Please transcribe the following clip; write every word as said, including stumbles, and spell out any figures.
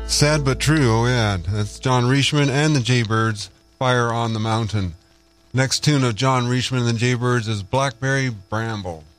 Sad but true, oh yeah. That's John Reishman and the Jaybirds, Fire on the Mountain. Next tune of John Reishman and the Jaybirds is Blackberry Bramble.